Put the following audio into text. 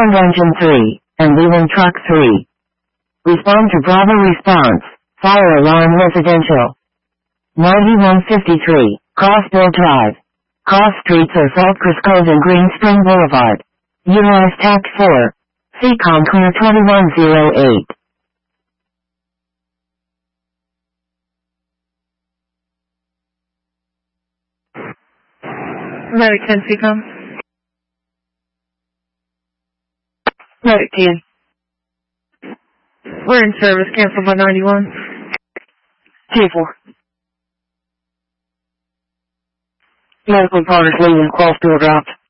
Sound engine 3, and leaving truck 3. Respond to Bravo response. Fire alarm residential. 9153, Crossville Drive. Cross streets are Saltcrest Cove and Green Spring Boulevard. Utilize TAC 4. CCOM clear 2108. Medic 10 CCOM. Medic 10. We're in service, cancel by 91. T4. Medical partners leaving Crossville Drive.